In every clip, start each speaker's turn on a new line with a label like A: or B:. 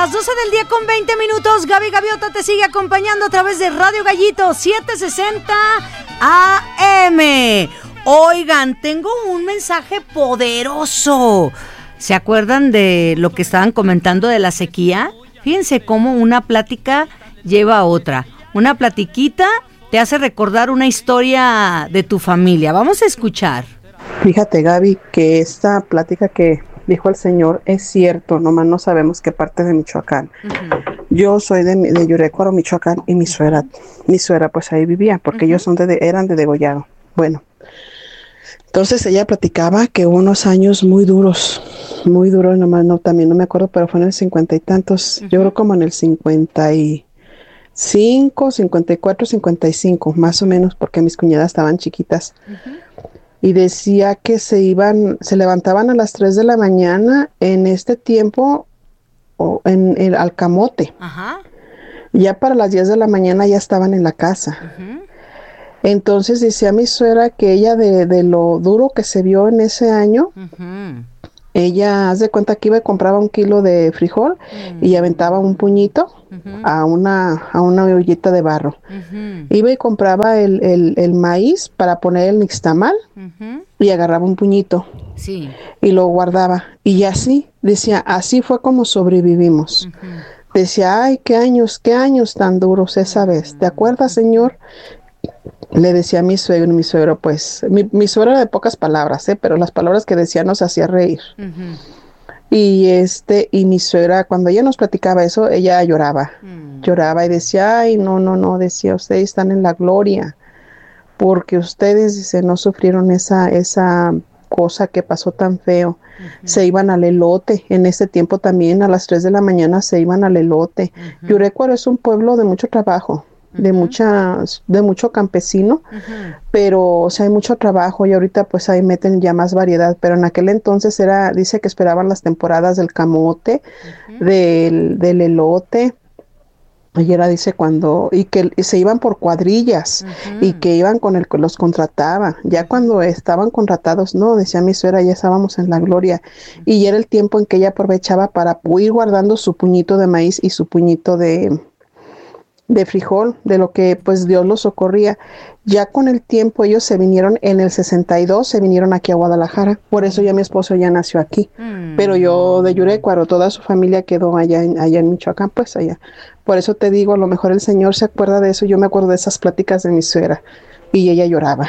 A: las 12 del día con 20 minutos. Gaby Gaviota te sigue acompañando a través de Radio Gallito 760 AM. Oigan, tengo un mensaje poderoso. ¿Se acuerdan de lo que estaban comentando de la sequía? Fíjense cómo una plática lleva a otra. Una platiquita te hace recordar una historia de tu familia. Vamos a escuchar.
B: Fíjate, Gaby, que esta plática que dijo el señor es cierto, nomás no sabemos qué parte de Michoacán. Uh-huh. Yo soy de Yurecuaro, Michoacán, y mi suegra pues ahí vivía, porque ellos eran de Degollado. Bueno, entonces ella platicaba que hubo unos años muy duros, nomás también no me acuerdo, pero fue en el 50 y tantos, yo creo como en el 55, 54, 55, más o menos, porque mis cuñadas estaban chiquitas. Uh-huh. Y decía que se levantaban a las 3 de la mañana en este tiempo en el alcamote. Ajá. Ya para las 10 de la mañana ya estaban en la casa. Uh-huh. Entonces decía mi suegra que ella de lo duro que se vio en ese año, uh-huh. Ella, haz de cuenta que iba y compraba 1 kilo de frijol y aventaba un puñito uh-huh. a una ollita de barro. Uh-huh. Iba y compraba el maíz para poner el nixtamal uh-huh. y agarraba un puñito. Sí. Y lo guardaba. Y así, decía, así fue como sobrevivimos. Uh-huh. Decía, ay, qué años tan duros esa vez. ¿Te acuerdas, señor? Le decía a mi suegro, pues, mi suegro era de pocas palabras, pero las palabras que decía nos hacía reír. Uh-huh. Y mi suegra, cuando ella nos platicaba eso, ella lloraba y decía, ay, no, decía, ustedes están en la gloria, porque ustedes, dice, no sufrieron esa cosa que pasó tan feo. Uh-huh. Se iban al elote, en ese tiempo también, a las 3 de la mañana se iban al elote. Uh-huh. Yurecuaro es un pueblo de mucho trabajo. De mucho campesino, uh-huh. Pero o sea, hay mucho trabajo y ahorita pues ahí meten ya más variedad, pero en aquel entonces dice que esperaban las temporadas del camote, uh-huh. del elote, y dice y que se iban por cuadrillas, uh-huh. y que iban con el que los contrataba. Ya cuando estaban contratados, no, decía mi suegra, ya estábamos en la gloria, uh-huh. Y era el tiempo en que ella aprovechaba para ir guardando su puñito de maíz y su puñito de frijol, de lo que pues Dios los socorría. Ya con el tiempo ellos se vinieron en el 62, se vinieron aquí a Guadalajara, por eso ya mi esposo ya nació aquí, pero yo de Yurecuaro, toda su familia quedó allá en Michoacán, pues allá. Por eso te digo, a lo mejor el Señor se acuerda de eso. Yo me acuerdo de esas pláticas de mi suegra y ella lloraba.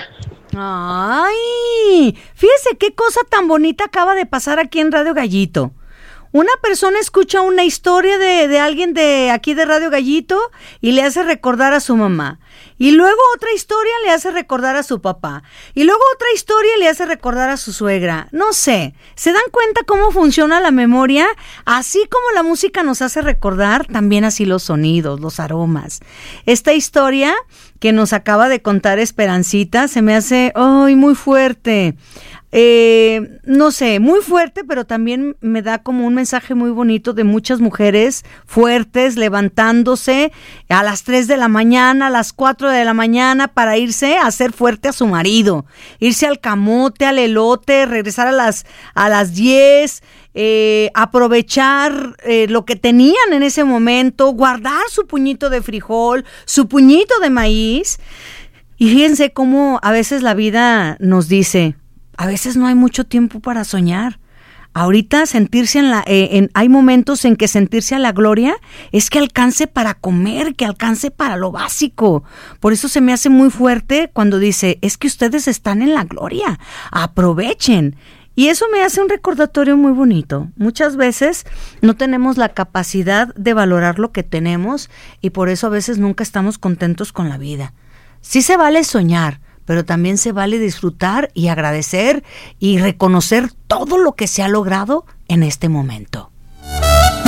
A: Ay, fíjese qué cosa tan bonita acaba de pasar aquí en Radio Gallito. Una persona escucha una historia de alguien de aquí de Radio Gallito y le hace recordar a su mamá. Y luego otra historia le hace recordar a su papá. Y luego otra historia le hace recordar a su suegra. No sé, ¿se dan cuenta cómo funciona la memoria? Así como la música nos hace recordar, también así los sonidos, los aromas. Esta historia que nos acaba de contar Esperancita se me hace muy fuerte. No sé, muy fuerte, pero también me da como un mensaje muy bonito de muchas mujeres fuertes levantándose a las 3 de la mañana, a las 4 de la mañana para irse a hacer fuerte a su marido, irse al camote, al elote, regresar a las 10, aprovechar lo que tenían en ese momento, guardar su puñito de frijol, su puñito de maíz. Y fíjense cómo a veces la vida nos dice, a veces no hay mucho tiempo para soñar. Ahorita sentirse hay momentos en que sentirse a la gloria es que alcance para comer, que alcance para lo básico. Por eso se me hace muy fuerte cuando dice, es que ustedes están en la gloria, aprovechen. Y eso me hace un recordatorio muy bonito. Muchas veces no tenemos la capacidad de valorar lo que tenemos y por eso a veces nunca estamos contentos con la vida. Sí se vale soñar, pero también se vale disfrutar y agradecer y reconocer todo lo que se ha logrado en este momento.